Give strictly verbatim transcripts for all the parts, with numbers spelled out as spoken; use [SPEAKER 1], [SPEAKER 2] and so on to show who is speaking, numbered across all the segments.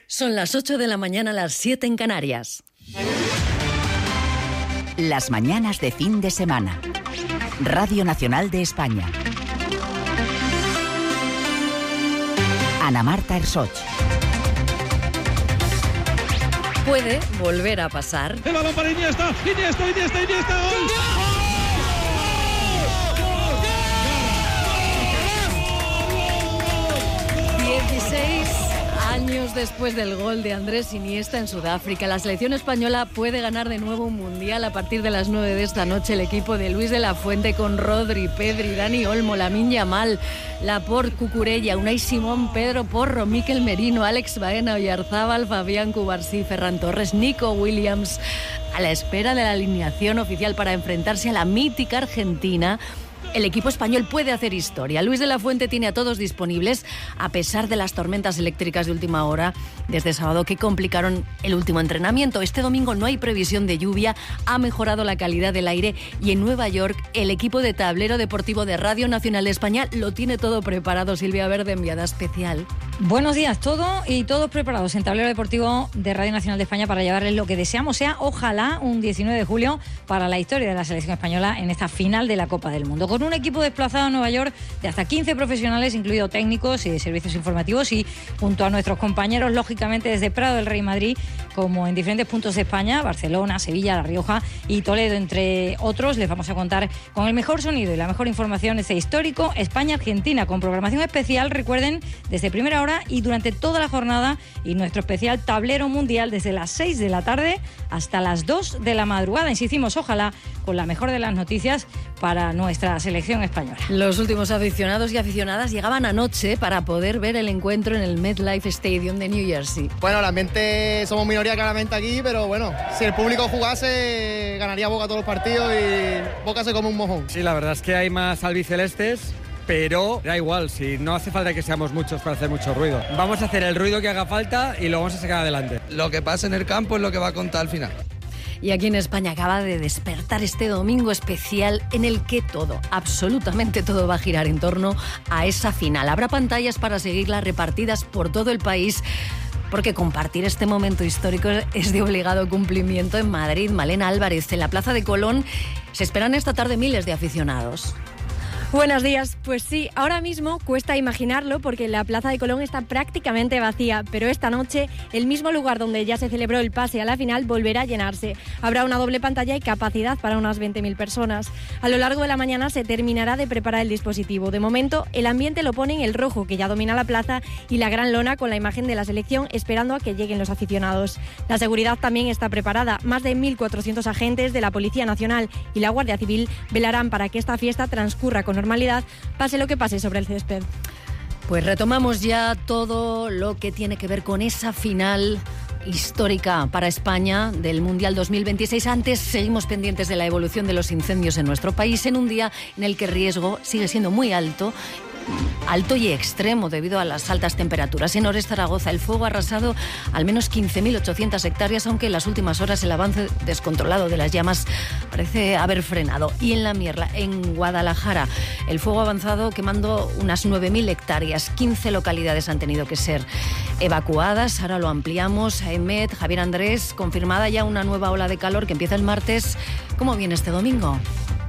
[SPEAKER 1] Son las ocho de la mañana, las siete en Canarias.
[SPEAKER 2] Las mañanas de fin de semana. Radio Nacional de España. Ana Marta Ersoch.
[SPEAKER 1] Puede volver a pasar.
[SPEAKER 3] El balón para Iniesta, Iniesta, Iniesta, Iniesta. ¡Gol!
[SPEAKER 1] dieciséis años después del gol de Andrés Iniesta en Sudáfrica, la selección española puede ganar de nuevo un mundial a partir de las nueve de esta noche. El equipo de Luis de la Fuente con Rodri, Pedri, Dani Olmo, Lamine Yamal, Laporte, Cucurella, Unai Simón, Pedro Porro, Mikel Merino, Alex Baena, Oyarzábal, Fabián Cubarsí, Ferran Torres, Nico Williams, a la espera de la alineación oficial para enfrentarse a la mítica Argentina. El equipo español puede hacer historia. Luis de la Fuente tiene a todos disponibles, a pesar de las tormentas eléctricas de última hora desde sábado que complicaron el último entrenamiento. Este domingo no hay previsión de lluvia, ha mejorado la calidad del aire y en Nueva York el equipo de Tablero Deportivo de Radio Nacional de España lo tiene todo preparado. Silvia Verde, enviada especial.
[SPEAKER 4] Buenos días, todo y todos preparados en Tablero Deportivo de Radio Nacional de España para llevarles lo que deseamos sea, ojalá, un diecinueve de julio para la historia de la selección española en esta final de la Copa del Mundo. Con un equipo desplazado a Nueva York de hasta quince profesionales, incluidos técnicos y de servicios informativos, y junto a nuestros compañeros, lógicamente, desde Prado del Rey, Madrid, como en diferentes puntos de España, Barcelona, Sevilla, La Rioja y Toledo, entre otros, les vamos a contar con el mejor sonido y la mejor información este histórico España-Argentina, con programación especial, recuerden, desde primera hora y durante toda la jornada, y nuestro especial Tablero Mundial desde las seis de la tarde hasta las dos de la madrugada. Insistimos, ojalá, con la mejor de las noticias para nuestra selección española.
[SPEAKER 1] Los últimos aficionados y aficionadas llegaban anoche para poder ver el encuentro en el MetLife Stadium de New Jersey.
[SPEAKER 5] Bueno, realmente somos minoría claramente aquí, pero bueno, si el público jugase, ganaría Boca todos los partidos y Boca se come un mojón.
[SPEAKER 6] Sí, la verdad es que hay más albicelestes, pero da igual, si no hace falta que seamos muchos para hacer mucho ruido. Vamos a hacer el ruido que haga falta y lo vamos a sacar adelante.
[SPEAKER 7] Lo que pasa en el campo es lo que va a contar al final.
[SPEAKER 1] Y aquí en España acaba de despertar este domingo especial en el que todo, absolutamente todo, va a girar en torno a esa final. Habrá pantallas para seguirlas repartidas por todo el país, porque compartir este momento histórico es de obligado cumplimiento en Madrid. Malena Álvarez, en la Plaza de Colón se esperan esta tarde miles de aficionados.
[SPEAKER 8] Buenos días. Pues sí, ahora mismo cuesta imaginarlo porque la Plaza de Colón está prácticamente vacía, pero esta noche el mismo lugar donde ya se celebró el pase a la final volverá a llenarse. Habrá una doble pantalla y capacidad para unas veinte mil personas. A lo largo de la mañana se terminará de preparar el dispositivo. De momento, el ambiente lo pone en el rojo, que ya domina la plaza, y la gran lona con la imagen de la selección, esperando a que lleguen los aficionados. La seguridad también está preparada. Más de mil cuatrocientos agentes de la Policía Nacional y la Guardia Civil velarán para que esta fiesta transcurra con normalidad, pase lo que pase sobre el césped.
[SPEAKER 1] Pues retomamos ya todo lo que tiene que ver con esa final histórica para España del Mundial dos mil veintiséis. Antes seguimos pendientes de la evolución de los incendios en nuestro país, en un día en el que el riesgo sigue siendo muy alto, alto y extremo debido a las altas temperaturas. En Ores, Zaragoza, el fuego ha arrasado al menos quince mil ochocientas hectáreas, aunque en las últimas horas el avance descontrolado de las llamas parece haber frenado. Y en La Mierla, en Guadalajara, el fuego ha avanzado quemando unas nueve mil hectáreas. quince localidades han tenido que ser evacuadas. Ahora lo ampliamos. Emet, Javier Andrés, confirmada ya una nueva ola de calor que empieza el martes. ¿Cómo viene este domingo?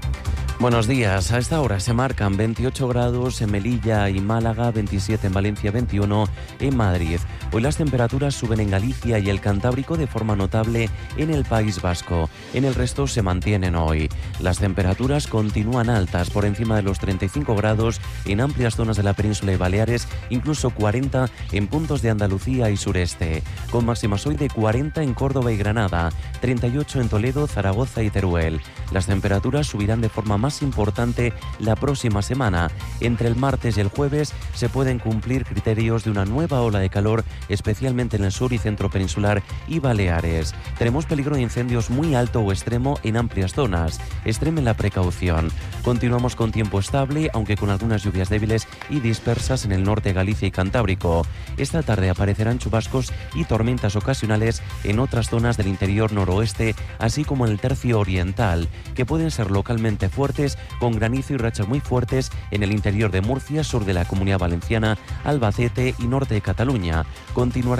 [SPEAKER 9] Buenos días. A esta hora se marcan veintiocho grados en Melilla y Málaga, veintisiete en Valencia, veintiuno en Madrid. Hoy las temperaturas suben en Galicia y el Cantábrico de forma notable en el País Vasco. En el resto se mantienen hoy. Las temperaturas continúan altas, por encima de los treinta y cinco grados en amplias zonas de la península y Baleares, incluso cuarenta en puntos de Andalucía y sureste. Con máximas hoy de cuarenta en Córdoba y Granada, treinta y ocho en Toledo, Zaragoza y Teruel. Las temperaturas subirán de forma más más importante la próxima semana. Entre el martes y el jueves se pueden cumplir criterios de una nueva ola de calor, especialmente en el sur y centro peninsular y Baleares. Tenemos peligro de incendios muy alto o extremo en amplias zonas. Extremen la precaución. Continuamos con tiempo estable, aunque con algunas lluvias débiles y dispersas en el norte de Galicia y Cantábrico. Esta tarde aparecerán chubascos y tormentas ocasionales en otras zonas del interior noroeste, así como en el tercio oriental, que pueden ser localmente fuertes, con granizo y rachas muy fuertes en el interior de Murcia, sur de la Comunidad Valenciana, Albacete y norte de Cataluña. Continuará